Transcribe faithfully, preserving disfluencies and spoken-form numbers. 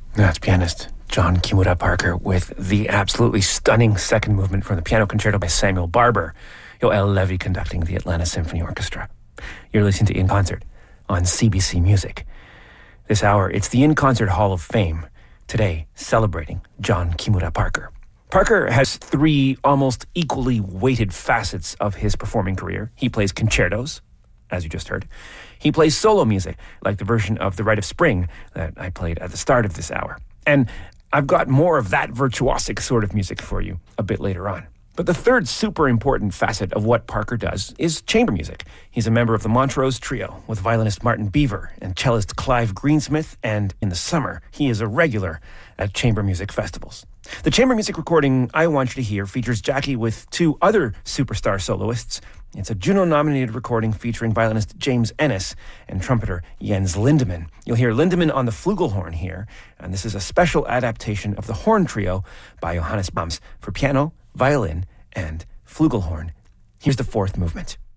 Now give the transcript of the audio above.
That's pianist John Kimura Parker with the absolutely stunning second movement from the Piano Concerto by Samuel Barber. Yoel Levy conducting the Atlanta Symphony Orchestra. You're listening to In Concert on C B C Music. This hour, it's the In Concert Hall of Fame. Today, celebrating John Kimura Parker. Parker has three almost equally weighted facets of his performing career. He plays concertos, as you just heard. He plays solo music, like the version of The Rite of Spring that I played at the start of this hour. And I've got more of that virtuosic sort of music for you a bit later on. But the third super important facet of what Parker does is chamber music. He's a member of the Montrose Trio with violinist Martin Beaver and cellist Clive Greensmith, and in the summer, he is a regular at chamber music festivals. The chamber music recording I want you to hear features Jackie with two other superstar soloists. It's a Juno-nominated recording featuring violinist James Ennis and trumpeter Jens Lindemann. You'll hear Lindemann on the flugelhorn here, and this is a special adaptation of the Horn Trio by Johannes Brahms for piano, violin, and flugelhorn. Here's the fourth movement.